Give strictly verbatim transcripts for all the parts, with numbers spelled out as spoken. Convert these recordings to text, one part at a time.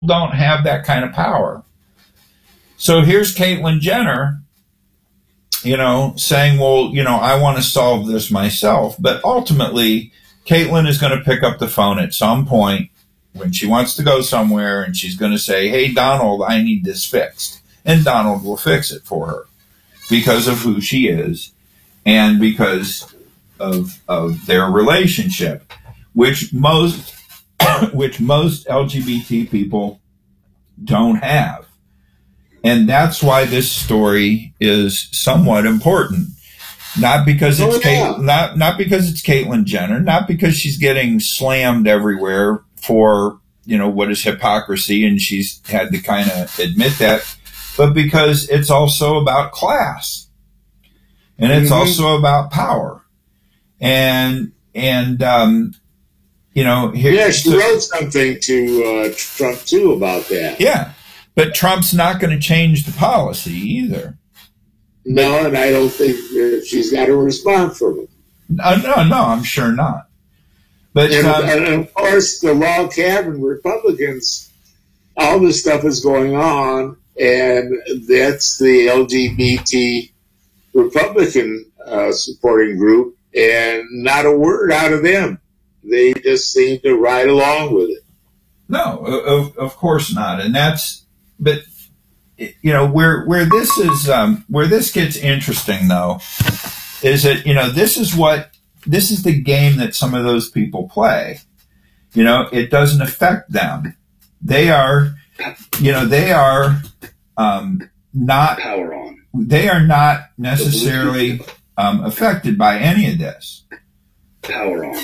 don't have that kind of power. So here's Caitlyn Jenner, you know, saying, well, you know, I want to solve this myself. But ultimately, Caitlyn is going to pick up the phone at some point when she wants to go somewhere, and she's going to say, hey, Donald, I need this fixed. And Donald will fix it for her because of who she is and because of of their relationship, which most which most L G B T people don't have. And that's why this story is somewhat important. Not because it's oh, yeah. Kate, not not because it's Caitlyn Jenner, not because she's getting slammed everywhere for, you know, what is hypocrisy, and she's had to kind of admit that, but because it's also about class, and it's mm-hmm. also about power, and and um, you know, here, yeah, she so, wrote something to uh, Trump too about that. Yeah, but Trump's not going to change the policy either. No, and I don't think uh, she's got a response from him. No, no, no, I'm sure not. But and, um, and of course, the log cabin Republicans, all this stuff is going on, and that's the L G B T Republican uh, supporting group, and not a word out of them. They just seem to ride along with it. No, of of course not, and that's but. You know, where where this is um, where this gets interesting, though, is that, you know, this is what this is the game that some of those people play. You know, it doesn't affect them. They are, you know, they are um, not power on. They are not necessarily um, affected by any of this. Power on.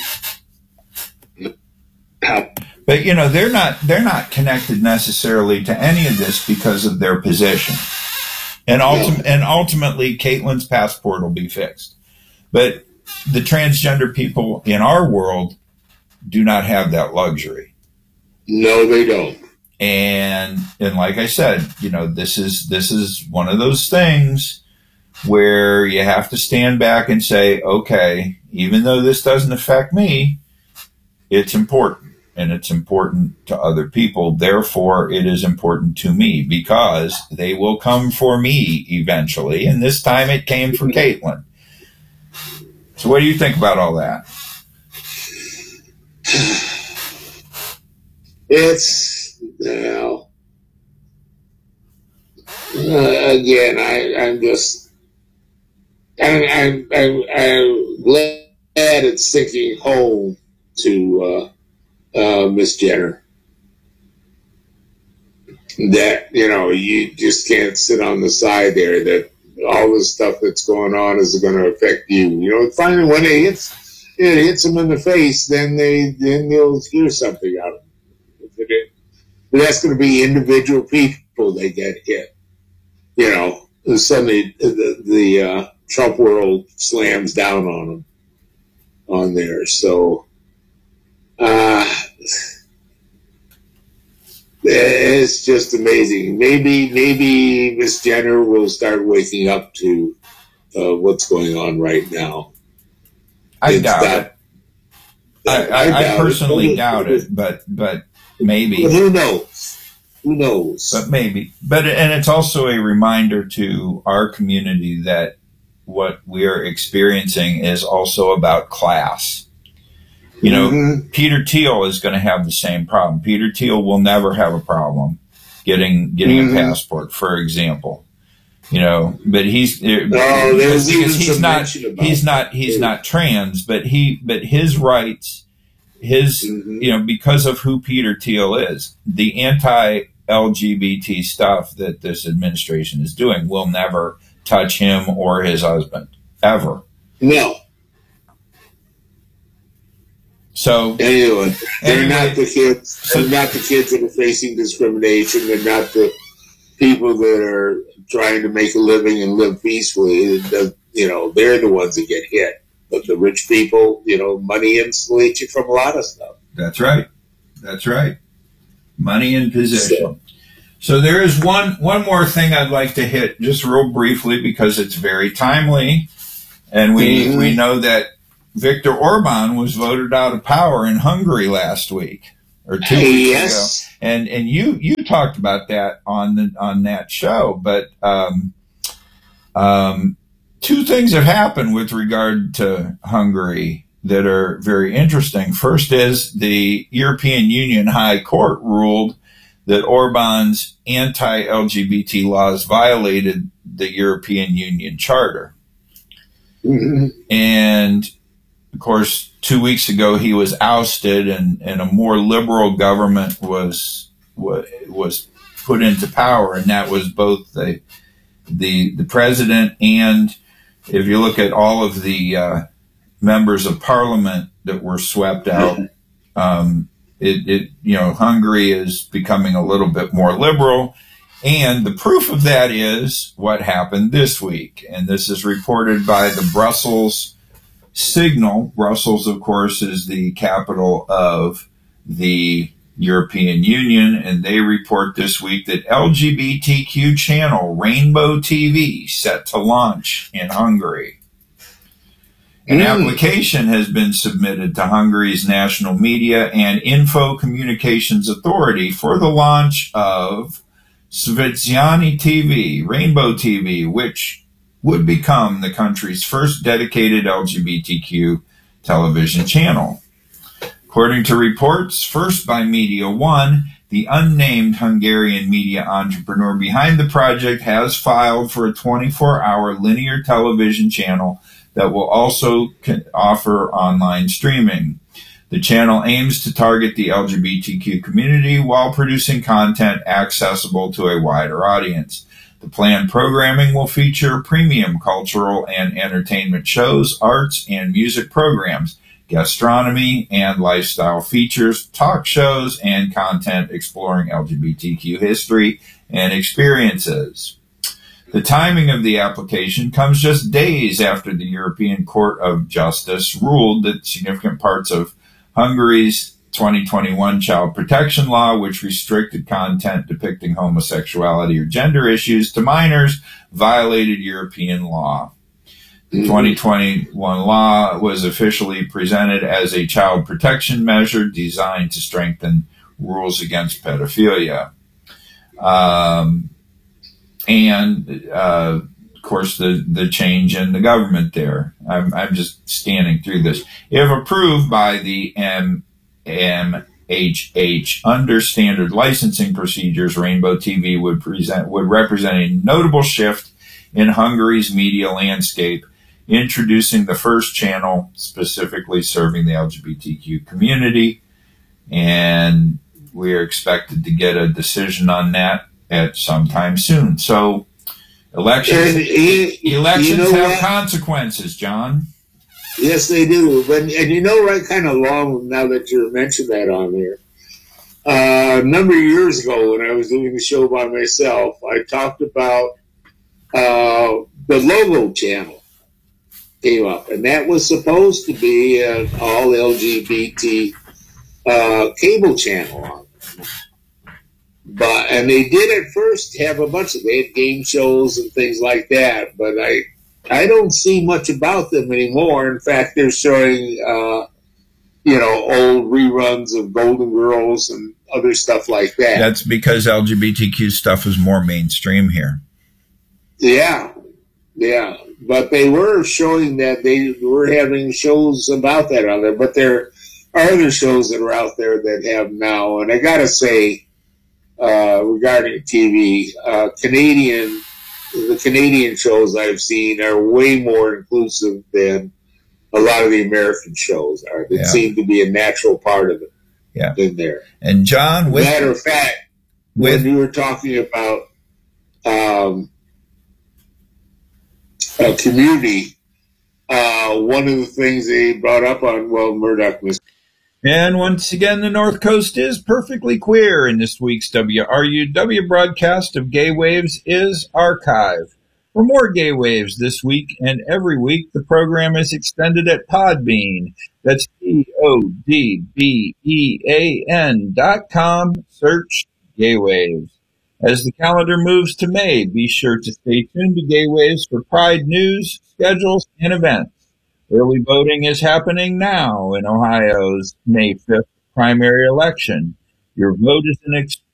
Power. But, you know, they're not they're not connected necessarily to any of this because of their position. And, ultim- and ultimately, Caitlyn's passport will be fixed. But the transgender people in our world do not have that luxury. No, they don't. And and like I said, you know, this is this is one of those things where you have to stand back and say, okay, even though this doesn't affect me, it's important. And it's important to other people. Therefore, it is important to me because they will come for me eventually. And this time it came for Caitlyn. So what do you think about all that? It's, well, uh, again, I, I'm just, I'm, I'm, I'm, I'm glad it's sinking home to, uh, Uh, Miss Jenner, that, you know, you just can't sit on the side there, that all this stuff that's going on is going to affect you. You know, finally when it hits, it hits them in the face, then they, then they'll hear something out of it. But that's going to be individual people that get hit. You know, suddenly the, the uh, Trump world slams down on them on there. So, uh, it's just amazing. Maybe, maybe Miss Jenner will start waking up to uh, what's going on right now. I it's doubt not, it. I, I, I, I personally it. doubt it, but but maybe. But who knows? Who knows? But maybe. But and it's also a reminder to our community that what we are experiencing is also about class. You know, mm-hmm. Peter Thiel is going to have the same problem. Peter Thiel will never have a problem getting getting mm-hmm. a passport, for example. You know, but he's no, because, because he's not he's not he's it. not trans, but he but his rights, his mm-hmm. you know, because of who Peter Thiel is, the anti-L G B T stuff that this administration is doing will never touch him or his husband ever. No. So anyway, they're anyway, not the kids. So, they're not the kids that are facing discrimination. They're not the people that are trying to make a living and live peacefully. The, you know, they're the ones that get hit. But the rich people, you know, money insulates you from a lot of stuff. That's right. That's right. Money and position. So, so there is one one more thing I'd like to hit just real briefly because it's very timely, and we mm-hmm. we know that Viktor Orban was voted out of power in Hungary last week or two weeks yes. ago. And and you you talked about that on the on that show, but um, um, two things have happened with regard to Hungary that are very interesting. First is the European Union High Court ruled that Orban's anti-L G B T laws violated the European Union Charter. Mm-hmm. And, of course, two weeks ago he was ousted, and, and a more liberal government was was put into power, and that was both the the, the president and, if you look at all of the uh, members of parliament that were swept out, um, It, it, you know, Hungary is becoming a little bit more liberal. And the proof of that is what happened this week. And this is reported by the Brussels Signal. Brussels, of course, is the capital of the European Union. And they report this week that L G B T Q channel Rainbow T V set to launch in Hungary. An application has been submitted to Hungary's National Media and Info Communications Authority for the launch of Széchenyi T V, Rainbow T V, which would become the country's first dedicated L G B T Q television channel. According to reports, first by Media One, the unnamed Hungarian media entrepreneur behind the project has filed for a twenty-four hour linear television channel that will also offer online streaming. The channel aims to target the L G B T Q community while producing content accessible to a wider audience. The planned programming will feature premium cultural and entertainment shows, arts and music programs, gastronomy and lifestyle features, talk shows, and content exploring L G B T Q history and experiences. The timing of the application comes just days after the European Court of Justice ruled that significant parts of Hungary's twenty twenty-one child protection law, which restricted content depicting homosexuality or gender issues to minors, violated European law. The twenty twenty-one law was officially presented as a child protection measure designed to strengthen rules against pedophilia. Um, And, uh, of course, the, the change in the government there. I'm, I'm just standing through this. If approved by the M M H H under standard licensing procedures, Rainbow T V would present would represent a notable shift in Hungary's media landscape, introducing the first channel specifically serving the L G B T Q community. And we are expected to get a decision on that at some time soon. So elections, you, elections you know have what? consequences, John. Yes, they do. But, and you know, right kind of long, now that you mentioned that on there, uh, a number of years ago when I was doing the show by myself, I talked about uh, the Logo channel came up. And that was supposed to be an all L G B T uh, cable channel on it. But and they did at first have a bunch of they had game shows and things like that, but I I don't see much about them anymore. In fact, they're showing uh, you know old reruns of Golden Girls and other stuff like that. That's because L G B T Q stuff is more mainstream here. Yeah, yeah, but they were showing that they were having shows about that on there. But there are other shows that are out there that have now, and I gotta say. Uh, regarding T V, uh, Canadian, the Canadian shows I've seen are way more inclusive than a lot of the American shows are. They Yeah. seem to be a natural part of it Yeah. in there. And John, with, Matter of fact, with when you were talking about um, a community, uh, one of the things they brought up on, well, Murdoch was. And once again, the North Coast is perfectly queer, and this week's W R U W broadcast of Gay Waves is archived. For more Gay Waves this week and every week, the program is extended at Podbean. That's P O D B E A N dot com. Search Gay Waves. As the calendar moves to May, be sure to stay tuned to Gay Waves for Pride news, schedules, and events. Early voting is happening now in Ohio's May fifth primary election. Your vote is an expense.